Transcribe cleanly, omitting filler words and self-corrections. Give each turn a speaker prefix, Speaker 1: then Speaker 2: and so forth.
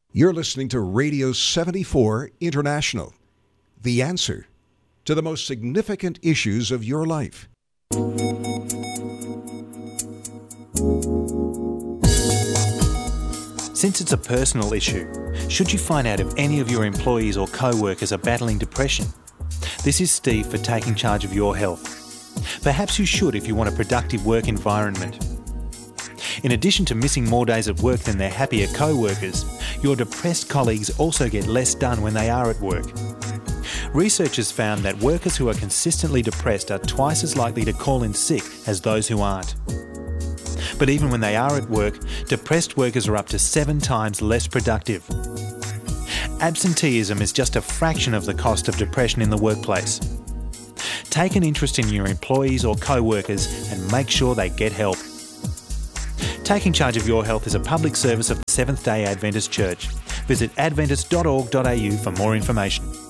Speaker 1: You're listening to Radio 74 International, the answer to the most significant issues of your life.
Speaker 2: Since it's a personal issue, should you find out if any of your employees or co-workers are battling depression? This is Steve for Taking Charge of Your Health. Perhaps you should if you want a productive work environment. In addition to missing more days at work than their happier co-workers, your depressed colleagues also get less done when they are at work. Researchers found that workers who are consistently depressed are twice as likely to call in sick as those who aren't. But even when they are at work, depressed workers are up to 7 times less productive. Absenteeism is just a fraction of the cost of depression in the workplace. Take an interest in your employees or co-workers and make sure they get help. Taking Charge of Your Health is a public service of the Seventh-day Adventist Church. Visit adventist.org.au for more information.